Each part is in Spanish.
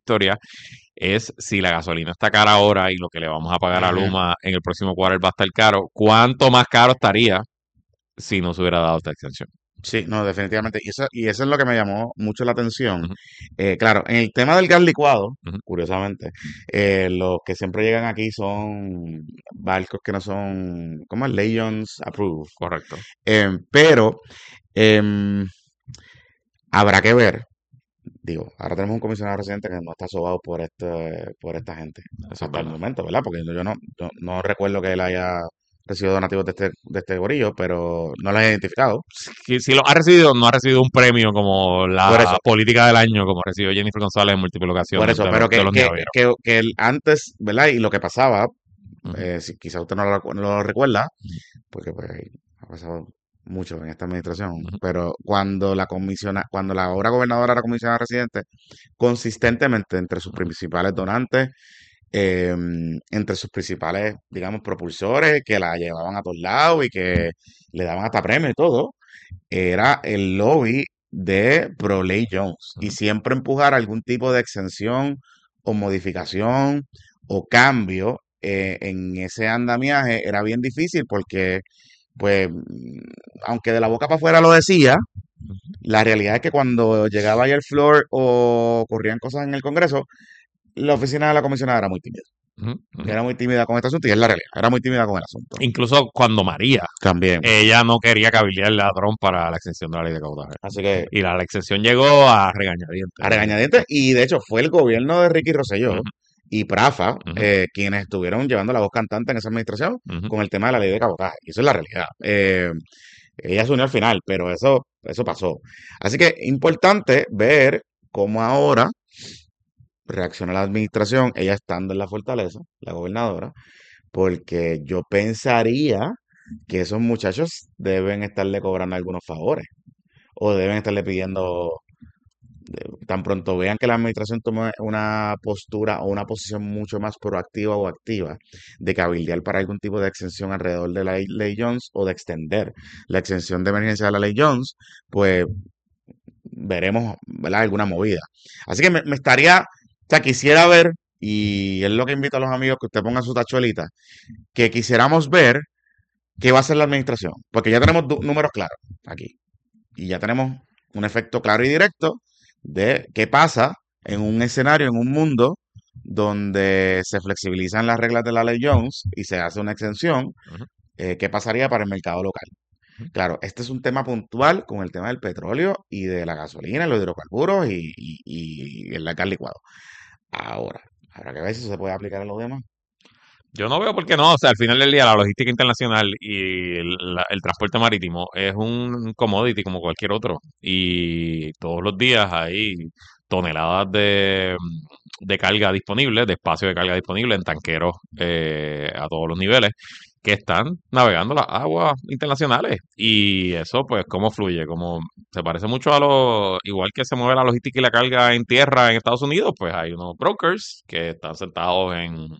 historia, es si la gasolina está cara ahora y lo que le vamos a pagar a Ujú. Luma en el próximo quarter va a estar caro, ¿cuánto más caro estaría si no se hubiera dado esta extensión? Sí, no, definitivamente. Y eso es lo que me llamó mucho la atención. Ujú, Claro, en el tema del gas licuado, ujú, curiosamente, los que siempre llegan aquí son barcos que no son, ¿cómo es? Legends Approved. correcto. Pero em, habrá que ver. Digo, ahora tenemos un comisionado residente que no está sobado por esta gente Eso es hasta el verdad. momento, ¿verdad? Porque yo no recuerdo que él haya recibido donativos de este gorillo, pero no lo he identificado. Si lo ha recibido, no ha recibido un premio como Por eso, la política del año, como recibió Jennifer González en múltiples por ocasiones eso, pero de que, los que, Niaveros. que, que el antes, ¿verdad? Y lo que pasaba, Ujú, si quizá usted no lo recuerda, ujú, porque pues ha pasado mucho en esta administración, ujú, pero cuando la ahora gobernadora era comisionada residente, consistentemente entre sus principales donantes, entre sus principales, digamos, propulsores que la llevaban a todos lados y que le daban hasta premio y todo, era el lobby de ProLay Jones y ujú, siempre empujar algún tipo de exención o modificación o cambio en ese andamiaje era bien difícil porque, pues, aunque de la boca para afuera lo decía, ujú, la realidad es que cuando llegaba ahí al floor o ocurrían cosas en el Congreso, la oficina de la comisionada ujú, ujú. era muy tímida con este asunto y es la realidad, era muy tímida con el asunto. Incluso cuando María, También. ella no quería cabildear el ladrón para la extensión de la ley de cabotaje. Así que Y la extensión llegó a regañadientes, a déjame regañadientes, decirte. y de hecho fue el gobierno de Ricky Rosselló Ujú, y Prafa ujú, quienes estuvieron llevando la voz cantante en esa administración ujú, con el tema de la ley de cabotaje. Y eso es la realidad. Ella se unió al final, pero eso pasó. Así que importante ver cómo ahora reacciona la administración, ella estando en la fortaleza, la gobernadora, porque yo pensaría que esos muchachos deben estarle cobrando algunos favores o deben estarle pidiendo, tan pronto vean que la administración tome una postura o una posición mucho más proactiva o activa de cabildear para algún tipo de exención alrededor de la ley Jones o de extender la exención de emergencia de la ley Jones, pues veremos, ¿verdad? Alguna movida. Así que me estaría, o sea, quisiera ver, y es lo que invito a los amigos que usted ponga su tachuelita, que quisiéramos ver qué va a hacer la administración, porque ya tenemos números claros aquí y ya tenemos un efecto claro y directo de qué pasa en un escenario, en un mundo donde se flexibilizan las reglas de la ley Jones y se hace una exención, ujú, ¿qué pasaría para el mercado local? ujú. Claro, este es un tema puntual con el tema del petróleo y de la gasolina, los hidrocarburos y el gas licuado. Ahora, habrá que ver si eso se puede aplicar a los demás. Yo no veo por qué no. O sea, al final del día, la logística internacional y el transporte marítimo es un commodity como cualquier otro. Y todos los días hay toneladas de carga disponible, de espacio de carga disponible en tanqueros a todos los niveles que están navegando las aguas internacionales. Y eso, pues, cómo fluye, como se parece mucho a lo, igual que se mueve la logística y la carga en tierra en Estados Unidos, pues hay unos brokers que están sentados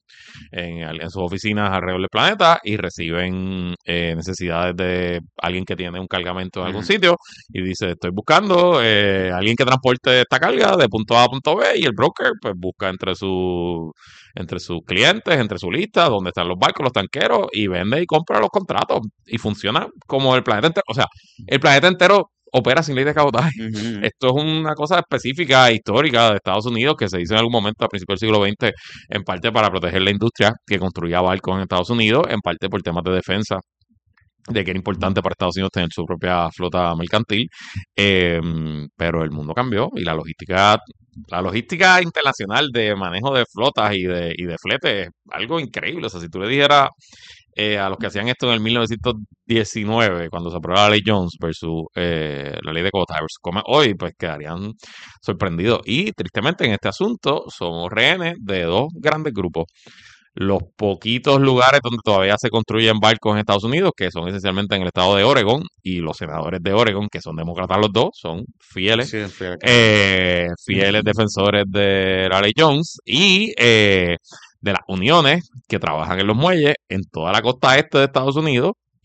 en sus oficinas alrededor del planeta y reciben necesidades de alguien que tiene un cargamento en algún Ujú, sitio y dice, estoy buscando alguien que transporte esta carga de punto A a punto B y el broker pues busca entre sus clientes, entre su lista, donde están los barcos, los tanqueros y vende y compra los contratos y funciona como el planeta entero. O sea, el planeta entero opera sin ley de cabotaje. ujú, ujú. Esto es una cosa específica, histórica de Estados Unidos que se hizo en algún momento a principios del siglo XX, en parte para proteger la industria que construía barcos en Estados Unidos, en parte por temas de defensa, de que era importante para Estados Unidos tener su propia flota mercantil. Eh, pero el mundo cambió y la logística internacional de manejo de flotas y de flete es algo increíble. O sea, si tú le dijeras a los que hacían esto en el 1919, cuando se aprueba la ley Jones versus la ley de Cota versus como hoy, pues quedarían sorprendidos. Y tristemente en este asunto somos rehenes de dos grandes grupos. Los poquitos lugares donde todavía se construyen barcos en Estados Unidos, que son esencialmente en el estado de Oregon, y los senadores de Oregon, que son demócratas los dos, son fieles, Sí, fíjate que fieles defensores de la ley Jones, y de las uniones que trabajan en los muelles en toda la costa este de Estados Unidos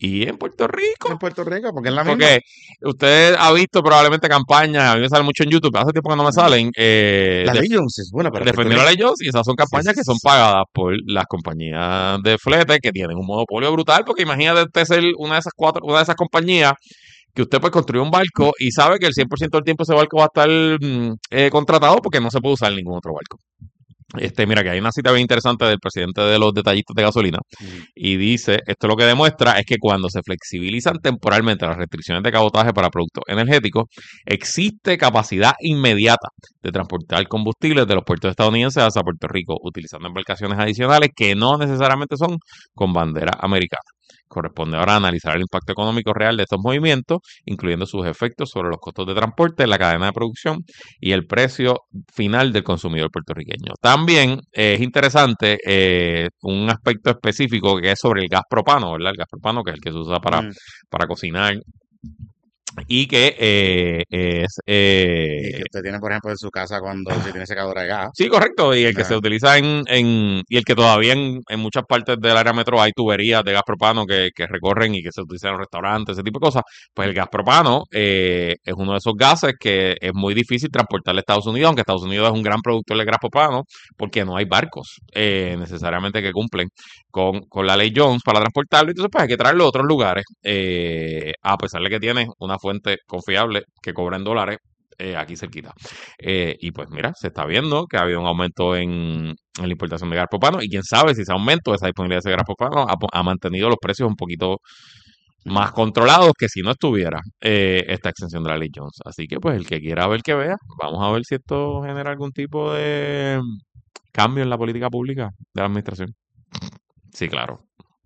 y en Puerto Rico. En Puerto Rico, porque es la misma. Porque usted ha visto probablemente campañas, a mí me sale mucho en YouTube, hace tiempo que no me salen, La ley Jones es buena para defendiendo a la ley Jones, y esas son campañas Sí. que son pagadas por las compañías de flete que tienen un monopolio brutal, porque imagínate usted ser una de esas compañías que usted pues construye un barco y sabe que el 100% del tiempo ese barco va a estar contratado porque no se puede usar ningún otro barco. Mira que hay una cita bien interesante del presidente de los detallistas de gasolina y dice, esto lo que demuestra es que cuando se flexibilizan temporalmente las restricciones de cabotaje para productos energéticos, existe capacidad inmediata de transportar combustibles de los puertos estadounidenses hacia Puerto Rico, utilizando embarcaciones adicionales que no necesariamente son con bandera americana. Corresponde ahora analizar el impacto económico real de estos movimientos, incluyendo sus efectos sobre los costos de transporte, la cadena de producción y el precio final del consumidor puertorriqueño. También es interesante un aspecto específico que es sobre el gas propano, ¿verdad? El gas propano, que es el que se usa para cocinar. Y que Y que usted tiene, por ejemplo, en su casa cuando se tiene secadora de gas. Sí, correcto, y el que se utiliza y el que todavía en muchas partes del área metro hay tuberías de gas propano que recorren y que se utilizan en restaurantes, ese tipo de cosas. Pues el gas propano es uno de esos gases que es muy difícil transportar a Estados Unidos, aunque Estados Unidos es un gran productor de gas propano, porque no hay barcos necesariamente que cumplen con la ley Jones para transportarlo. Entonces, pues hay que traerlo a otros lugares, a pesar de que tiene una fuente confiable que cobra en dólares. Aquí cerquita. Y pues mira, se está viendo que ha habido un aumento en la importación de gas propano y quién sabe si ese aumento, esa disponibilidad de ese gas propano ha mantenido los precios un poquito más controlados que si no estuviera esta extensión de la ley Jones. Así que pues el que quiera ver que vea, vamos a ver si esto genera algún tipo de cambio en la política pública de la administración. Sí, claro.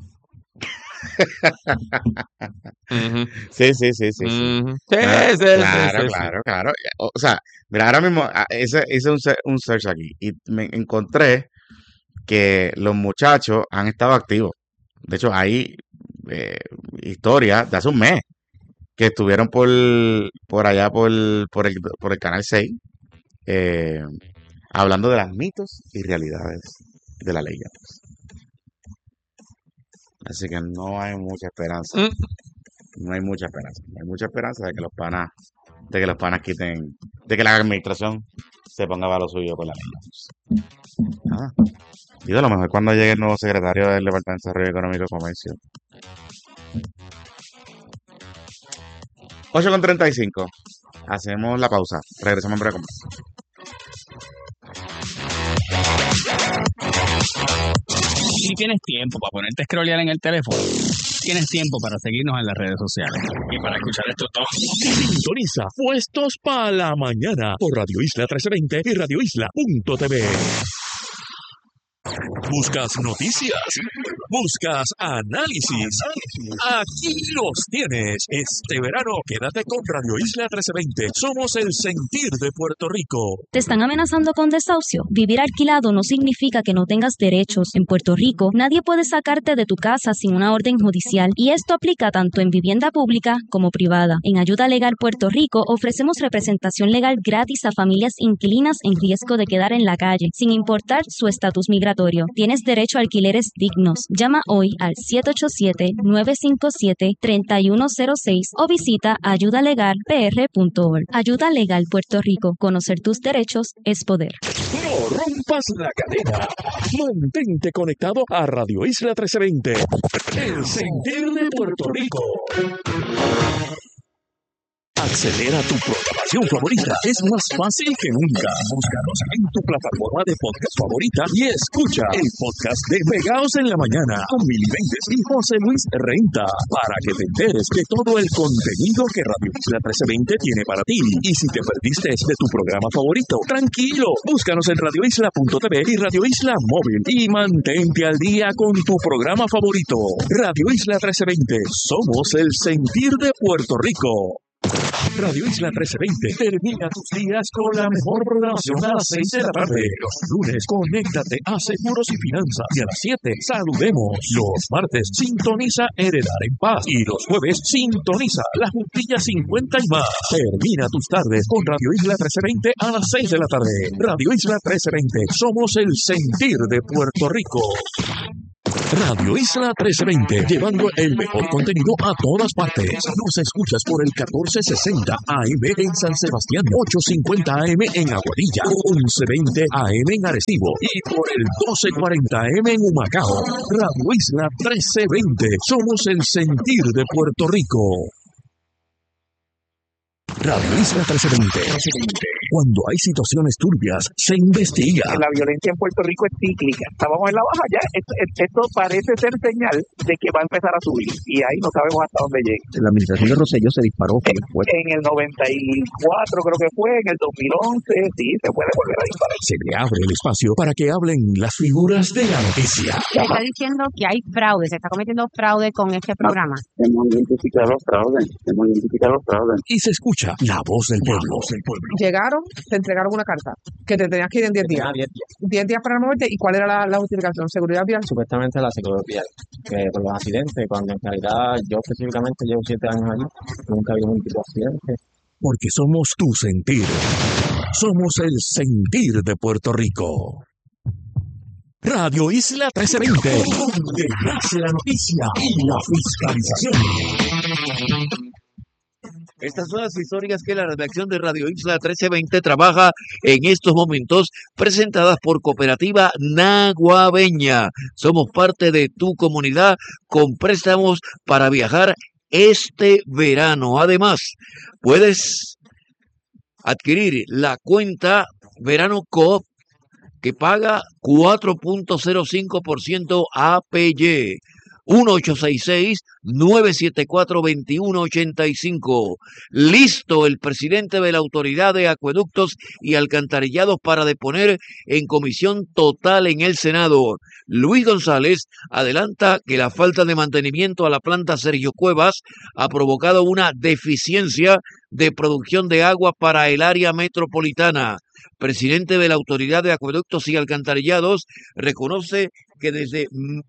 Sí. Claro. O sea, mira, ahora mismo hice un search aquí y me encontré que los muchachos han estado activos. De hecho, hay historias de hace un mes que estuvieron por allá por el Canal 6 hablando de las mitos y realidades de la ley. Así que no hay mucha esperanza. No hay mucha esperanza de que los panas quiten, de que la administración se ponga para lo suyo con la ley. Y a lo mejor cuando llegue el nuevo secretario del Departamento de Desarrollo Económico y Comercio. 8:35. Hacemos la pausa. Regresamos en breve. Si tienes tiempo para ponerte a scrollear en el teléfono, tienes tiempo para seguirnos en las redes sociales y para escuchar esto todo. Sintoniza Puestos para la Mañana por Radio Isla 1320 y radioisla.tv. ¿Buscas noticias? ¿Buscas análisis? Aquí los tienes. Este verano quédate con Radio Isla 1320. Somos el sentir de Puerto Rico. ¿Te están amenazando con desahucio? Vivir alquilado no significa que no tengas derechos. En Puerto Rico, nadie puede sacarte de tu casa sin una orden judicial y esto aplica tanto en vivienda pública como privada. En Ayuda Legal Puerto Rico ofrecemos representación legal gratis a familias inquilinas en riesgo de quedar en la calle, sin importar su estatus migratorio. Tienes derecho a alquileres dignos. Llama hoy al 787-957-3106 o visita ayudalegalpr.org. Ayuda Legal Puerto Rico. Conocer tus derechos es poder. No rompas la cadena. Mantente conectado a Radio Isla 1320. El sentir de Puerto Rico. Acceder a tu programación favorita es más fácil que nunca. Búscanos en tu plataforma de podcast favorita y escucha el podcast de Pegaos en la Mañana con Mili Méndez y José Luis Renta para que te enteres de todo el contenido que Radio Isla 1320 tiene para ti. Y si te perdiste de tu programa favorito, tranquilo, búscanos en radioisla.tv y Radio Isla Móvil y mantente al día con tu programa favorito. Radio Isla 1320, somos el sentir de Puerto Rico. Radio Isla 1320 termina tus días con la mejor programación a las 6 de la tarde. Los lunes, conéctate a Seguros y Finanzas. Y a las 7, saludemos. Los martes, sintoniza Heredar en Paz. Y los jueves, sintoniza La Juntilla 50 y más. Termina tus tardes con Radio Isla 1320 a las 6 de la tarde. Radio Isla 1320, somos el sentir de Puerto Rico. Radio Isla 1320, llevando el mejor contenido a todas partes. Nos escuchas por el 1460 AM en San Sebastián, 850 AM en Aguadilla, 1120 AM en Arecibo y por el 1240 AM en Humacao. Radio Isla 1320, somos el sentir de Puerto Rico. Radio Isla 1320. Cuando hay situaciones turbias, se investiga. La violencia en Puerto Rico es cíclica. Estábamos en la baja ya. Esto parece ser señal de que va a empezar a subir. Y ahí no sabemos hasta dónde llegue. La administración de Rosselló se disparó. En el 94 creo que fue, en el 2011, sí, se puede volver a disparar. Se le abre el espacio para que hablen las figuras de la noticia. Se está diciendo que hay fraude, se está cometiendo fraude con este programa. Hemos identificado los fraudes. Y se escucha la voz del pueblo. Llegaron, te entregaron una carta que te tenías que ir en 10 días. 10 días para moverte. ¿Y cuál era la justificación? ¿Seguridad vial? Supuestamente la seguridad vial, que por los accidentes, cuando en realidad yo específicamente llevo 7 años allí, nunca vi ningún tipo de accidente. Porque somos tu sentir. Somos el sentir de Puerto Rico. Radio Isla 1320, donde nace la noticia y la fiscalización. Estas son las historias que la redacción de Radio Isla 1320 trabaja en estos momentos, presentadas por Cooperativa Naguabeña. Somos parte de tu comunidad con préstamos para viajar este verano. Además, puedes adquirir la cuenta Verano Coop que paga 4.05% APY. 1-866-974-2185. Listo el presidente de la Autoridad de Acueductos y Alcantarillados para deponer en comisión total en el Senado. Luis González adelanta que la falta de mantenimiento a la planta Sergio Cuevas ha provocado una deficiencia de producción de agua para el área metropolitana. Presidente de la Autoridad de Acueductos y Alcantarillados reconoce que desde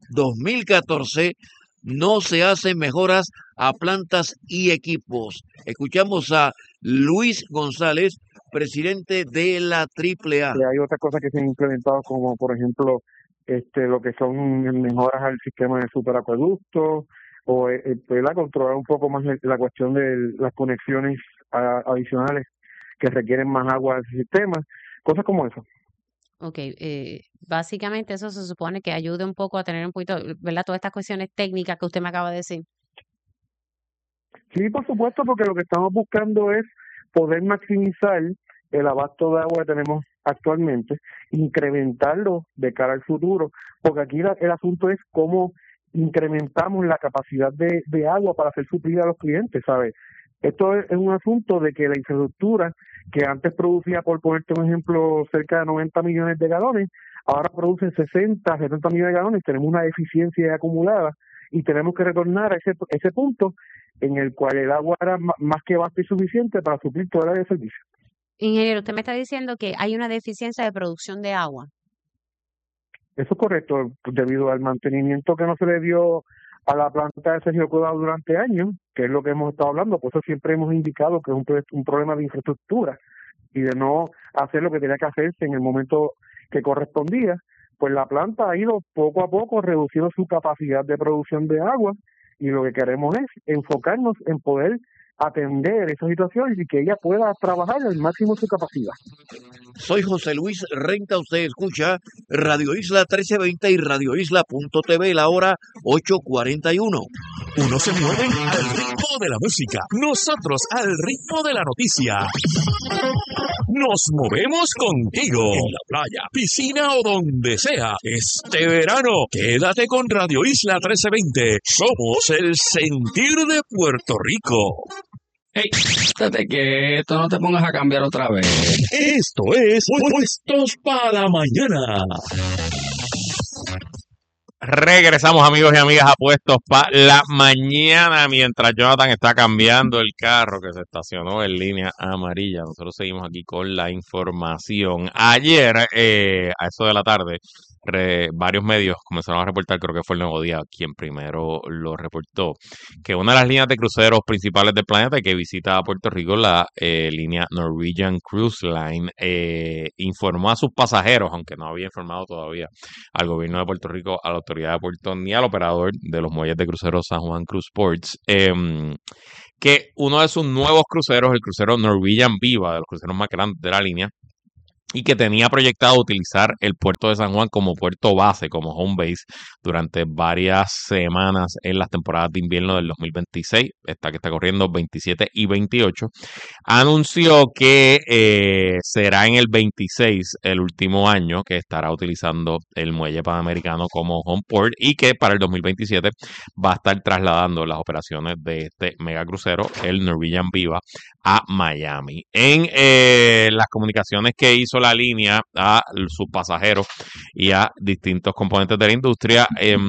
2014 no se hacen mejoras a plantas y equipos. Escuchamos a Luis González, presidente de la AAA. Hay otras cosas que se han implementado, como por ejemplo lo que son mejoras al sistema de superacueductos, o controlar un poco más la cuestión de las conexiones adicionales que requieren más agua al sistema, cosas como eso. Ok, básicamente eso se supone que ayude un poco a tener un poquito, ¿verdad? Todas estas cuestiones técnicas que usted me acaba de decir. Sí, por supuesto, porque lo que estamos buscando es poder maximizar el abasto de agua que tenemos actualmente, incrementarlo de cara al futuro, porque aquí el asunto es cómo incrementamos la capacidad de agua para hacer suplida a los clientes, ¿sabes? Esto es un asunto de que la infraestructura que antes producía, por ponerte un ejemplo, cerca de 90 millones de galones, ahora producen 60, 70 millones de galones, tenemos una deficiencia acumulada y tenemos que retornar a ese punto en el cual el agua era más que basta y suficiente para suplir toda la área de servicio. Ingeniero, usted me está diciendo que hay una deficiencia de producción de agua. Eso es correcto, debido al mantenimiento que no se le dio a la planta de Sergio Cuevas durante años, que es lo que hemos estado hablando. Por eso siempre hemos indicado que es un problema de infraestructura y de no hacer lo que tenía que hacerse en el momento que correspondía. Pues la planta ha ido poco a poco reduciendo su capacidad de producción de agua y lo que queremos es enfocarnos en poder atender esas situaciones y que ella pueda trabajar al máximo de su capacidad. Soy José Luis Renta, usted escucha Radio Isla 1320 y radioisla.tv, la hora 8:41. Uno se mueve al ritmo de la música, nosotros al ritmo de la noticia. Nos movemos contigo en la playa, piscina o donde sea. Este verano, quédate con Radio Isla 1320. Somos el sentir de Puerto Rico. Hey, estate quieto, no te pongas a cambiar otra vez. Esto es Puestos para la Mañana. Regresamos, amigos y amigas, a Puestos para la Mañana, mientras Jonathan está cambiando el carro que se estacionó en línea amarilla. Nosotros seguimos aquí con la información. Ayer, a eso de la tarde, varios medios comenzaron a reportar, creo que fue el Nuevo Día quien primero lo reportó, que una de las líneas de cruceros principales del planeta que visita a Puerto Rico, la línea Norwegian Cruise Line, informó a sus pasajeros, aunque no había informado todavía al gobierno de Puerto Rico, a la autoridad de puerto ni al operador de los muelles de cruceros San Juan Cruise Ports, que uno de sus nuevos cruceros, el crucero Norwegian Viva, de los cruceros más grandes de la línea, y que tenía proyectado utilizar el puerto de San Juan como puerto base, como home base, durante varias semanas en las temporadas de invierno del 2026, esta que está corriendo 27 y 28, anunció que será en el 26 el último año que estará utilizando el muelle panamericano como home port y que para el 2027 va a estar trasladando las operaciones de este mega crucero, el Norwegian Viva, a Miami. En las comunicaciones que hizo la línea a sus pasajeros y a distintos componentes de la industria,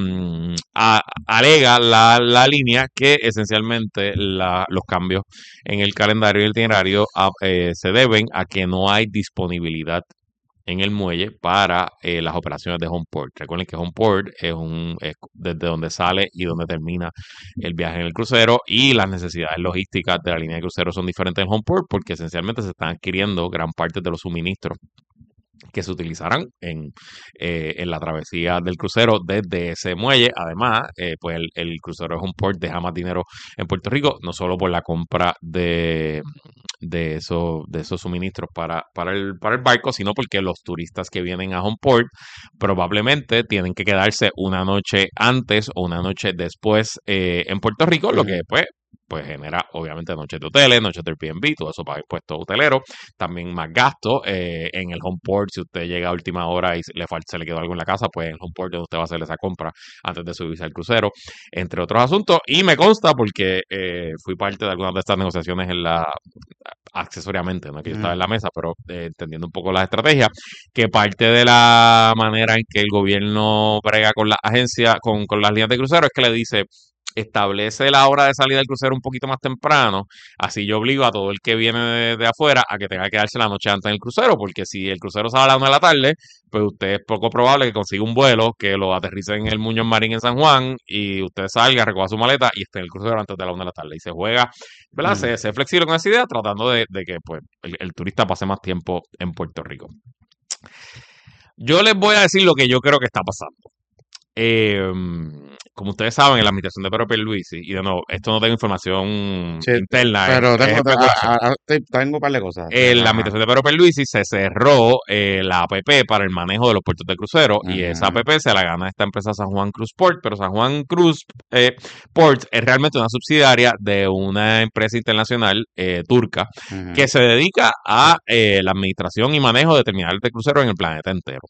alega la línea que esencialmente los cambios en el calendario y el itinerario se deben a que no hay disponibilidad en el muelle para las operaciones de home port. Recuerden que home port es desde donde sale y donde termina el viaje en el crucero, y las necesidades logísticas de la línea de crucero son diferentes en home port porque esencialmente se están adquiriendo gran parte de los suministros que se utilizarán en la travesía del crucero desde ese muelle. Además, pues el crucero de home port deja más dinero en Puerto Rico, no solo por la compra de esos suministros para el barco, sino porque los turistas que vienen a home port probablemente tienen que quedarse una noche antes o una noche después en Puerto Rico, lo que pues genera obviamente noches de hoteles, noches de Airbnb, todo eso para el puesto hotelero, también más gasto en el home port. Si usted llega a última hora y se le quedó algo en la casa, pues en el home port donde usted va a hacer esa compra antes de subirse al crucero, entre otros asuntos. Y me consta porque fui parte de algunas de estas negociaciones accesoriamente, no que yo estaba en la mesa, pero entendiendo un poco las estrategias, que parte de la manera en que el gobierno brega con las agencias, con las líneas de crucero, es que le dice: establece la hora de salida del crucero un poquito más temprano, así yo obligo a todo el que viene de afuera a que tenga que quedarse la noche antes en el crucero, porque si el crucero sale a las 1 de la tarde, pues usted es poco probable que consiga un vuelo que lo aterrice en el Muñoz Marín en San Juan y usted salga, recoja su maleta y esté en el crucero antes de las 1 de la tarde. Y se juega, ¿verdad? Se flexible con esa idea, tratando de que pues el turista pase más tiempo en Puerto Rico. Yo les voy a decir lo que yo creo que está pasando. Como ustedes saben, en la administración de Pedro Pierluisi, y de nuevo, esto no tengo información interna, pero es especulación. tengo un par de cosas. En la administración de Pedro Pierluisi se cerró la APP para el manejo de los puertos de crucero, y esa APP se la gana esta empresa San Juan Cruise Port, pero San Juan Cruise Port es realmente una subsidiaria de una empresa internacional turca que se dedica a la administración y manejo de terminales de crucero en el planeta entero.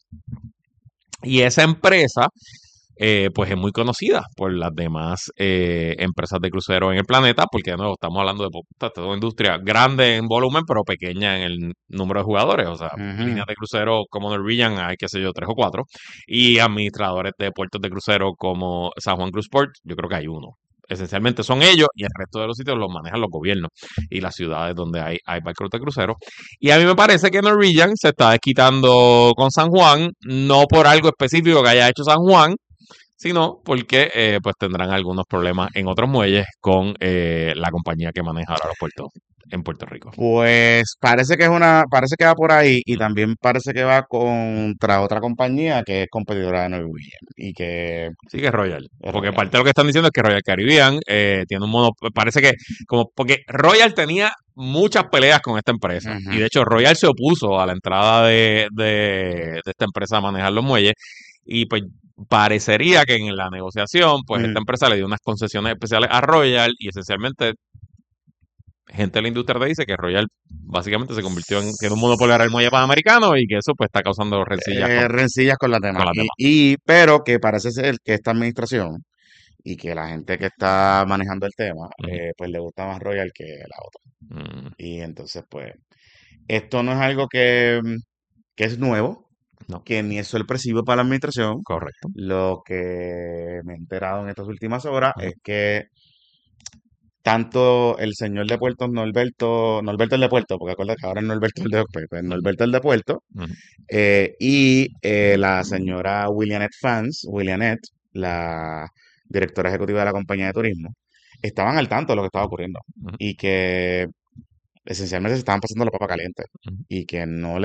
Y esa empresa pues es muy conocida por las demás empresas de crucero en el planeta, porque de nuevo estamos hablando de una industria grande en volumen, pero pequeña en el número de jugadores. O sea, líneas de crucero como Norwegian hay, qué sé yo, 3 o 4, y administradores de puertos de crucero como San Juan Cruise Port, yo creo que hay uno. Esencialmente son ellos, y el resto de los sitios los manejan los gobiernos y las ciudades donde hay barcos de crucero. Y a mí me parece que Norwegian se está desquitando con San Juan, no por algo específico que haya hecho San Juan, sino porque pues tendrán algunos problemas en otros muelles con la compañía que maneja ahora los puertos en Puerto Rico. Pues parece que va por ahí, y también parece que va contra otra compañía que es competidora de Norwegian y que sí, que es Royal, porque parte de lo que están diciendo es que Royal Caribbean tiene un monopolio, parece que porque Royal tenía muchas peleas con esta empresa, y de hecho Royal se opuso a la entrada de esta empresa a manejar los muelles, y pues parecería que en la negociación pues esta empresa le dio unas concesiones especiales a Royal, y esencialmente gente de la industria te dice que Royal básicamente se convirtió en un monopolio del muelle panamericano, y que eso pues está causando rencillas con la tema. Pero que parece ser que esta administración y que la gente que está manejando el tema pues le gusta más Royal que la otra. Y entonces pues esto no es algo que es nuevo, que ni es sorpresivo para la administración. Correcto. Lo que me he enterado en estas últimas horas es que tanto el señor de Puerto, Norberto el de Puerto, porque acuérdate que ahora es Norberto el de pues, Norberto el de Puerto, y la señora Willianet, la directora ejecutiva de la compañía de turismo, estaban al tanto de lo que estaba ocurriendo y que esencialmente se estaban pasando la papa caliente y que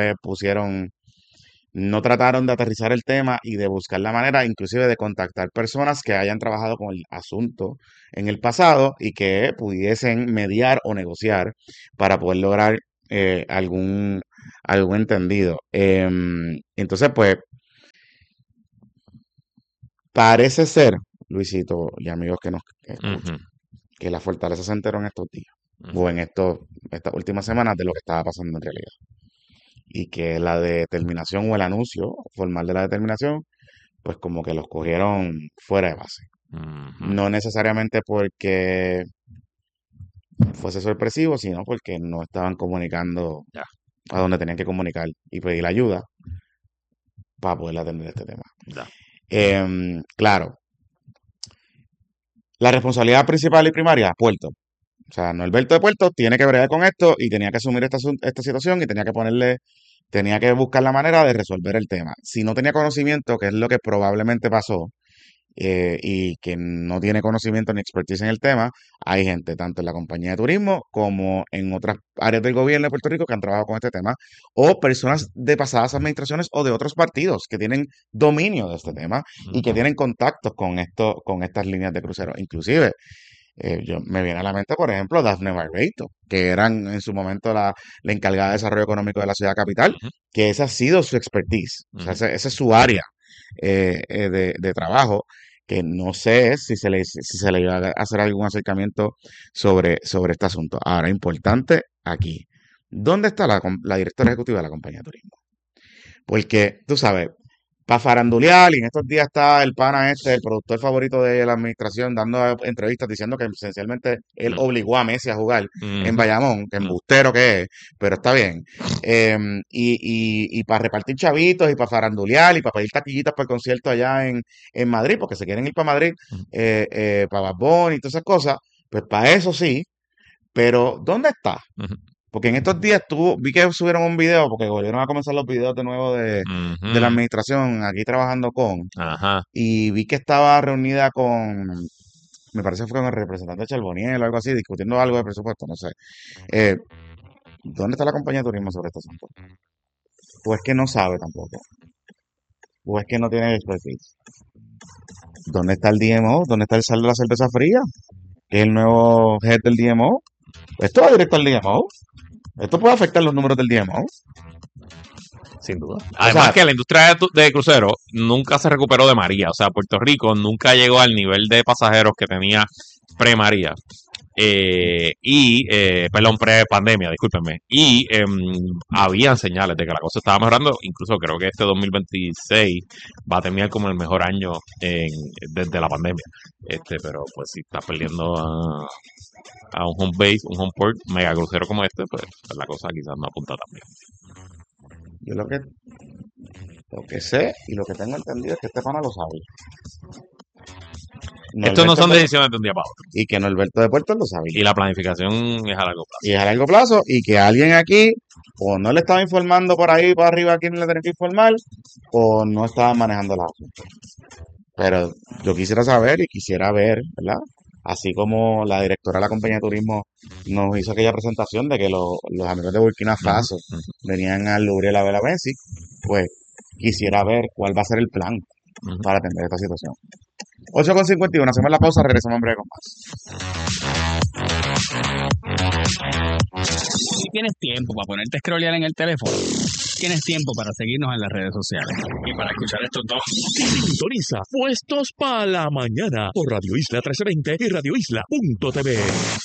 no trataron de aterrizar el tema y de buscar la manera, inclusive de contactar personas que hayan trabajado con el asunto en el pasado y que pudiesen mediar o negociar para poder lograr algún entendido. Entonces, pues, parece ser, Luisito y amigos que nos escuchan, que la fortaleza se enteró en estos días o en estas últimas semanas de lo que estaba pasando en realidad. Y que la determinación o el anuncio formal de la determinación, pues como que los cogieron fuera de base. No necesariamente porque fuese sorpresivo, sino porque no estaban comunicando a donde tenían que comunicar y pedir ayuda para poder atender este tema. Claro, la responsabilidad principal y primaria, Puerto. O sea, Norberto de Puerto tiene que bregar con esto y tenía que asumir esta situación y tenía que buscar la manera de resolver el tema. Si no tenía conocimiento, que es lo que probablemente pasó, y que no tiene conocimiento ni expertise en el tema, hay gente tanto en la compañía de turismo como en otras áreas del gobierno de Puerto Rico que han trabajado con este tema, o personas de pasadas administraciones o de otros partidos que tienen dominio de este tema y que tienen contactos con estas líneas de crucero. Inclusive, me viene a la mente, por ejemplo, Daphne Barreto, que eran en su momento la encargada de desarrollo económico de la ciudad capital, que esa ha sido su expertise, o sea, esa es su área de trabajo, que no sé si se le iba a hacer algún acercamiento sobre este asunto. Ahora, importante aquí, ¿dónde está la directora ejecutiva de la compañía de turismo? Porque, tú sabes, para farandulear, y en estos días está el pana el productor favorito de la administración, dando entrevistas diciendo que esencialmente él obligó a Messi a jugar en Bayamón, que embustero que es, pero está bien. Y para repartir chavitos, y para farandulear, y para pedir taquillitas para el concierto allá en Madrid, porque se quieren ir para Madrid, para Bad Bunny y todas esas cosas, pues para eso sí, pero ¿dónde está? Porque en estos días vi que subieron un video, porque volvieron a comenzar los videos de nuevo de la administración, aquí trabajando y vi que estaba reunida me parece que fue con el representante de Charboniel o algo así, discutiendo algo de presupuesto, no sé. ¿Dónde está la compañía de turismo sobre este asunto? Pues que no sabe tampoco. O es que no tiene expertise. ¿Dónde está el DMO? ¿Dónde está el sal de la cerveza fría? Que es el nuevo head del DMO. Esto va directo al DMO. Esto puede afectar los números del DMO. Sin duda. Además que la industria de cruceros nunca se recuperó de María. O sea, Puerto Rico nunca llegó al nivel de pasajeros que tenía pre-María. Perdón, pre-pandemia, discúlpenme. Y habían señales de que la cosa estaba mejorando. Incluso creo que este 2026 va a terminar como el mejor año desde la pandemia. Pero pues si estás perdiendo a un home base, un home port mega crucero como pues la cosa quizás no apunta tan bien. Yo lo que sé y lo que tengo entendido es que este pana lo sabe. Estos no son decisiones de un día para otro. Y que Norberto de Puerto lo sabía. Y la planificación es a largo plazo. Y es a largo plazo, y que alguien aquí o no le estaba informando por ahí para arriba a quien le tenía que informar, o no estaba manejando las asuntos. Pero yo quisiera saber y quisiera ver, ¿verdad? Así como la directora de la compañía de turismo nos hizo aquella presentación de que los amigos de Burkina Faso venían al Louvre la Vela Messi, pues quisiera ver cuál va a ser el plan para atender esta situación. 8:51, hacemos la pausa, regresamos en breve con más. Si tienes tiempo para ponerte a scrollear en el teléfono, tienes tiempo para seguirnos en las redes sociales y para escuchar estos dos. Sintoniza Puestos para la Mañana por Radio Isla 1320 y radioisla.tv.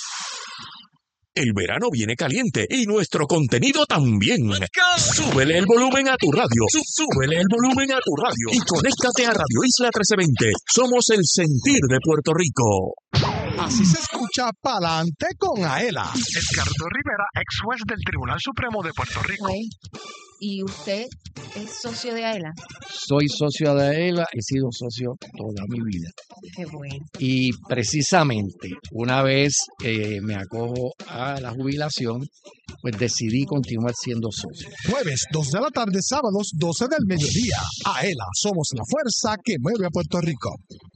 El verano viene caliente y nuestro contenido también. Súbele el volumen a tu radio. Súbele el volumen a tu radio. Y conéctate a Radio Isla 1320. Somos el sentir de Puerto Rico. Así se escucha Pa'lante con Aela. Edgardo Rivera, ex juez del Tribunal Supremo de Puerto Rico. ¿Y usted es socio de AELA? Soy socio de AELA, he sido socio toda mi vida. Qué bueno. Y precisamente una vez me acojo a la jubilación, pues decidí continuar siendo socio. Jueves 2 de la tarde, sábados 12 del mediodía. AELA, somos la fuerza que mueve a Puerto Rico.